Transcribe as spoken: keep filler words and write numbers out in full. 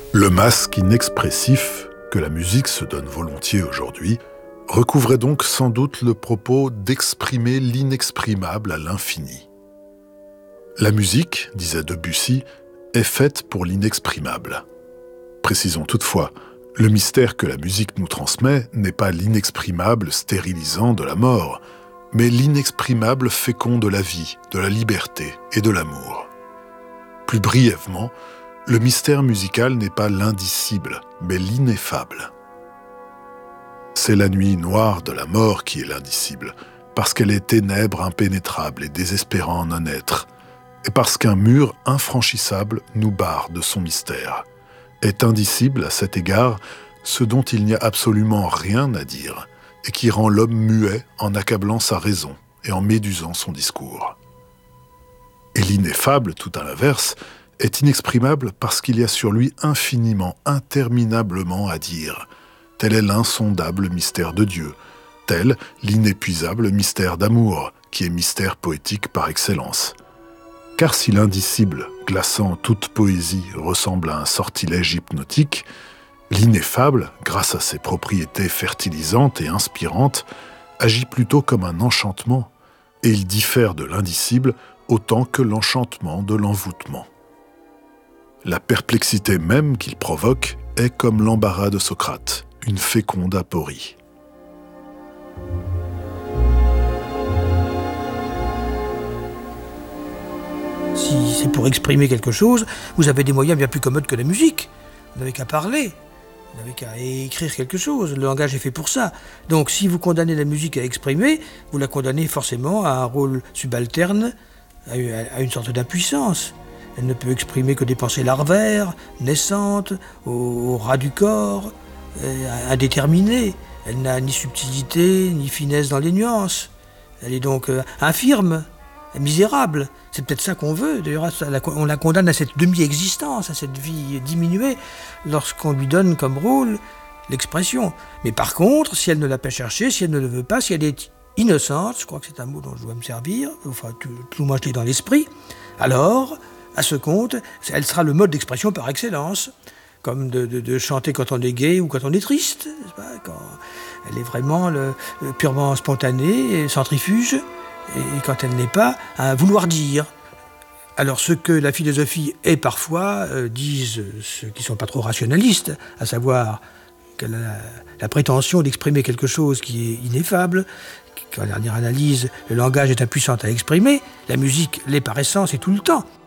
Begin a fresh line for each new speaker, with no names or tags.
Le masque inexpressif que la musique se donne volontiers aujourd'hui recouvrait donc sans doute le propos d'exprimer l'inexprimable à l'infini. La musique, disait Debussy, est faite pour l'inexprimable. Précisons toutefois, le mystère que la musique nous transmet n'est pas l'inexprimable stérilisant de la mort, mais l'inexprimable fécond de la vie, de la liberté et de l'amour. Plus brièvement, le mystère musical n'est pas l'indicible, mais l'ineffable. C'est la nuit noire de la mort qui est l'indicible, parce qu'elle est ténèbre impénétrable et désespérant non être, et parce qu'un mur infranchissable nous barre de son mystère. Est indicible, à cet égard, ce dont il n'y a absolument rien à dire, et qui rend l'homme muet en accablant sa raison et en médusant son discours. Et l'ineffable, tout à l'inverse, est inexprimable parce qu'il y a sur lui infiniment, interminablement à dire. Tel est l'insondable mystère de Dieu, tel l'inépuisable mystère d'amour, qui est mystère poétique par excellence. Car si l'indicible, glaçant toute poésie, ressemble à un sortilège hypnotique, l'ineffable, grâce à ses propriétés fertilisantes et inspirantes, agit plutôt comme un enchantement, et il diffère de l'indicible autant que l'enchantement de l'envoûtement. La perplexité même qu'il provoque est comme l'embarras de Socrate, une féconde aporie.
Si c'est pour exprimer quelque chose, vous avez des moyens bien plus commodes que la musique. Vous n'avez qu'à parler, vous n'avez qu'à écrire quelque chose. Le langage est fait pour ça. Donc si vous condamnez la musique à exprimer, vous la condamnez forcément à un rôle subalterne, à une sorte d'impuissance. Elle ne peut exprimer que des pensées larvaires, naissantes, au, au ras du corps, euh, indéterminées. Elle n'a ni subtilité, ni finesse dans les nuances. Elle est donc euh, infirme, misérable. C'est peut-être ça qu'on veut. D'ailleurs, on la condamne à cette demi-existence, à cette vie diminuée, lorsqu'on lui donne comme rôle l'expression. Mais par contre, si elle ne l'a pas cherché, si elle ne le veut pas, si elle est innocente, je crois que c'est un mot dont je dois me servir, enfin, tout, tout moi je l'ai dans l'esprit, alors, à ce compte, elle sera le mode d'expression par excellence, comme de, de, de chanter quand on est gai ou quand on est triste, n'est-ce pas, quand elle est vraiment le, le purement spontanée, centrifuge, et quand elle n'est pas à vouloir dire. Alors ce que la philosophie est parfois, euh, disent ceux qui ne sont pas trop rationalistes, à savoir qu'elle a la, la prétention d'exprimer quelque chose qui est ineffable, qu'en dernière analyse, le langage est impuissant à exprimer, la musique l'est par essence et tout le temps.